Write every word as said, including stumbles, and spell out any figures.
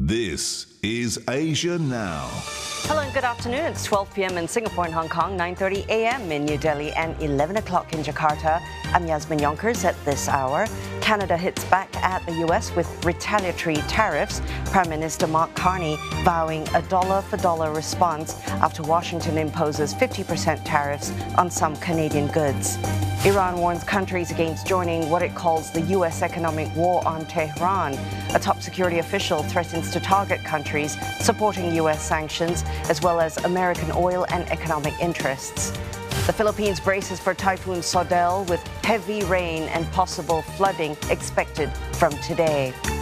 This is Asia Now. Hello and good afternoon. It's twelve p m in Singapore and Hong Kong, nine thirty a m in New Delhi and eleven o'clock in Jakarta. I'm Yasmin Yonkers. At this hour, Canada hits back at the U S with retaliatory tariffs. Prime Minister Mark Carney vowing a dollar-for-dollar response after Washington imposes fifty percent tariffs on some Canadian goods. Iran warns countries against joining what it calls the U S economic war on Tehran. A top security official threatens to target countries supporting U S sanctions, as well as American oil and economic interests. The Philippines braces for Typhoon Sodel with heavy rain and possible flooding expected from today.